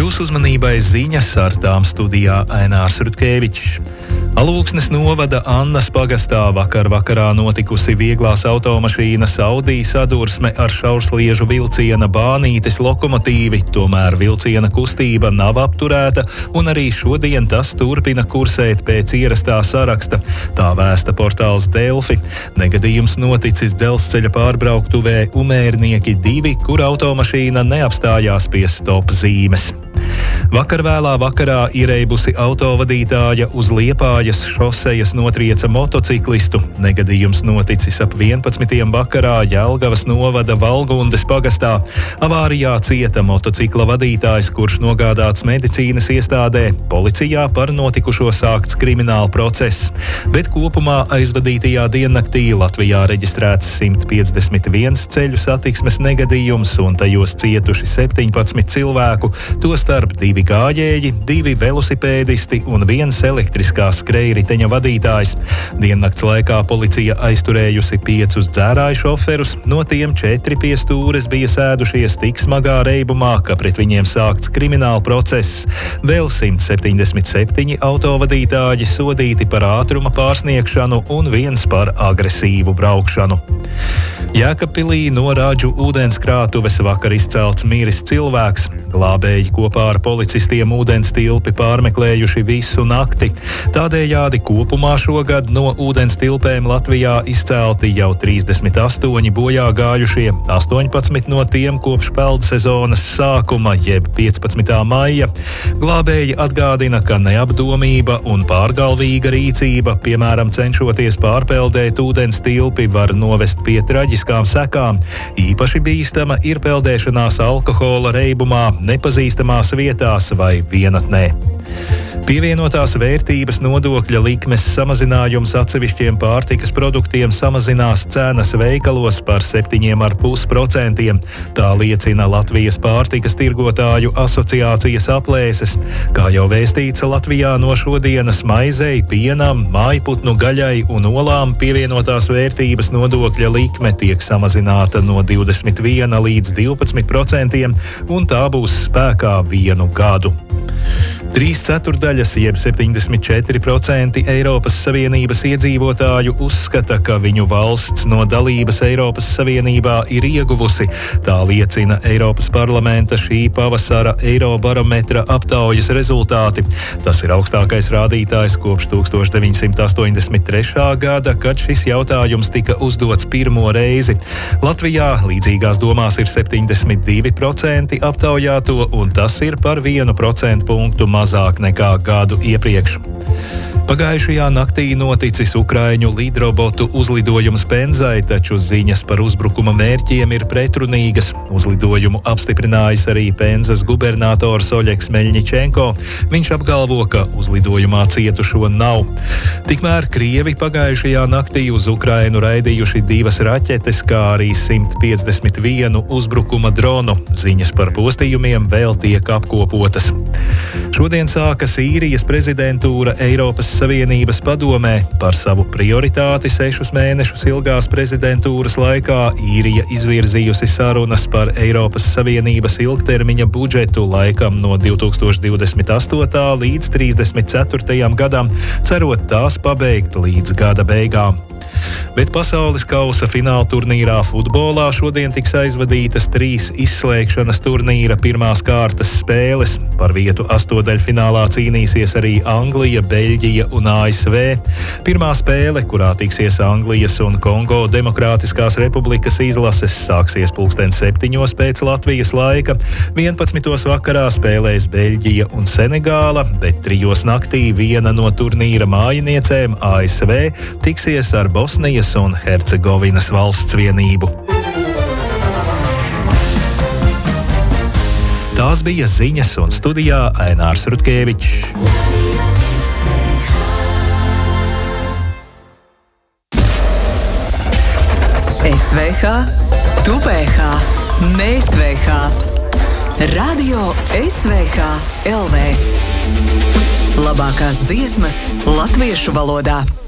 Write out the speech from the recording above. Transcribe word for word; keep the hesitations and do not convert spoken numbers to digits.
Jūsu uzmanībai ziņas, ar tām studijā Ainārs Rutkevičs. Alūksnes novada Annas pagastā vakar vakarā notikusi vieglās automašīnas Audi sadursme ar šaursliežu vilciena Bānītes lokomotīvi, tomēr vilciena kustība nav apturēta un arī šodien tas turpina kursēt pēc ierastā saraksta. Tā vēsta portāls Delfi. Negadījums noticis dzelzceļa pārbrauktuvē Umērnieki divi, kur automašīna neapstājās pie stop zīmes. Vakar vēlā vakarā iereibusi autovadītāja uz Liepājas šosejas notrieca motociklistu. Negadījums noticis ap vienpadsmitiem vakarā Jelgavas novada Valgundes pagastā. Avārijā cieta motocikla vadītājs, kurš nogādāts medicīnas iestādē. Policijā par notikušo sākts krimināla process. Bet kopumā aizvadītajā diennaktī Latvijā reģistrēts simt piecdesmit viens ceļu satiksmes negadījums un tajos cietuši septiņpadsmit cilvēku, tostarp divi gājēji, divi velosipēdisti un viens elektriskā skrejriteņa vadītājs. Diennakts laikā policija aizturējusi piecus dzērāju šoferus, no tiem četri pie stūres bija sēdušies tik smagā reibumā, ka pret viņiem sākts krimināla process. Vēl simt septiņdesmit septiņi autovadītāji sodīti par ātruma pārsniegšanu un viens par agresīvu braukšanu. Jēkabpilī no Rādžu ūdenskrātuves vakar izcelts miris cilvēks. Glābēji kopā ar policistiem ūdens tilpi pārmeklējuši visu nakti. Tādējādi kopumā šogad no ūdens tilpēm Latvijā izcelti jau trīsdesmit astoņi bojā gājušie, astoņpadsmit no tiem kopš peldu sezonas sākuma, jeb piecpadsmitā maija. Glābēji atgādina, ka neapdomība un pārgalvīga rīcība, piemēram, cenšoties pārpeldēt ūdens tilpi, var novest pie traģiskām sekām. Īpaši bīstama ir peldēšanās alkohola reibumā, nepazīstamās vietās vai vienatnē. Pievienotās vērtības nodokļa likmes samazinājums atsevišķiem pārtikas produktiem samazinās cenas veikalos par septiņi komats pieci procenti. Tā liecina Latvijas pārtikas tirgotāju asociācijas aplēses. Kā jau vēstīts, Latvijā no šodienas maizei, pienam, mājputnu gaļai un olām pievienotās vērtības nodokļa likme tiek samazināta no divdesmit viena līdz divpadsmit procentiem, un tā būs spēkā vienu gadu. Trīs ceturdaļas, jeb septiņdesmit četri procenti Eiropas Savienības iedzīvotāju uzskata, ka viņu valsts no dalības Eiropas Savienībā ir ieguvusi. Tā liecina Eiropas parlamenta šī pavasara Eirobarometra aptaujas rezultāti. Tas ir augstākais rādītājs kopš tuksstoš deviņsimt astoņdesmit trešā gada, kad šis jautājums tika uzdots pirmo reizi. Latvijā līdzīgās domās ir septiņdesmit divi procenti aptaujāto, un tas ir par vienu procentu punktu mazāk nekā gadu iepriekš. Pagājušajā naktī noticis Ukraiņu lidrobotu uzlidojums Penzai, taču ziņas par uzbrukuma mērķiem ir pretrunīgas. Uzlidojumu apstiprinājis arī Penzas gubernators Oļegs Meļņičenko. Viņš apgalvo, ka uzlidojumā cietušo nav. Tikmēr Krievi pagājušajā naktī uz Ukrainu raidījuši divas raķetes, kā arī simt piecdesmit vienu uzbrukuma dronu. Ziņas par postījumiem vēl tiek apkopotas. Šodien sākas Īrijas prezidentūra Eiropas Savienības padomē. Par savu prioritāti sešus mēnešus ilgās prezidentūras laikā Īrija izvirzījusi sarunas par Eiropas Savienības ilgtermiņa budžetu laikam no divtūkstoš divdesmit astotā līdz trīsdesmit ceturtajam gadam, cerot tās pabeigt līdz gada beigām. Bet pasaules kausa fināla turnīrā futbolā šodien tiks aizvadītas trīs izslēgšanas turnīra pirmās kārtas spēles. Par vietu astodaļfinālā cīnīsies arī Anglija, Beļģija un A S V. Pirmā spēle, kurā tiksies Anglijas un Kongo Demokrātiskās republikas izlases, sāksies pulksten septiņos pēc Latvijas laika. vienpadsmitos vakarā spēlēs Beļģija un Senegāla, bet trijos naktī viena no turnīra mājiniecēm, A S V, tiksies ar Bosnijas un Hercegovinas valsts vienību. Tās bija ziņas, un studijā Ainārs Rutkevičs. S V H, tu V H, mēs V H. Radio S V H L V. Labākās dziesmas latviešu valodā.